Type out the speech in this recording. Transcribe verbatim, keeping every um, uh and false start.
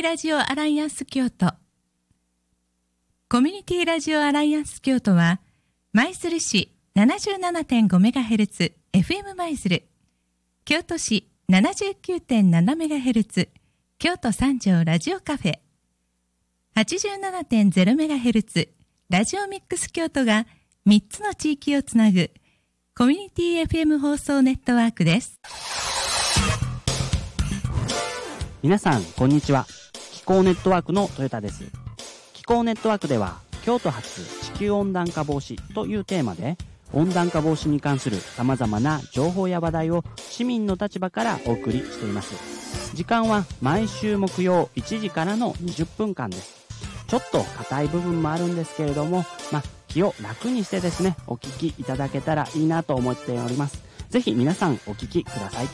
ラジオアライアンス京都。コミュニティラジオアライアンス京都は、舞鶴市 ななじゅうななてんごメガヘルツ エフエム 舞鶴、京都市 ななじゅうきゅうてんななメガヘルツ 京都三条ラジオカフェ、はちじゅうななてんゼロメガヘルツ ラジオミックス京都がみっつの地域をつなぐコミュニティ エフエム 放送ネットワークです。 皆さんこんにちは。気候ネットワークの豊田です。気候ネットワークでは京都発地球温暖化防止というテーマで、温暖化防止に関するさまざまな情報や話題を市民の立場からお送りしています。時間は毎週木曜いちじからのにじゅっぷんかんです。ちょっと硬い部分もあるんですけれども、まあ、気を楽にしてですね、お聞きいただけたらいいなと思っております。ぜひ皆さんお聞きください。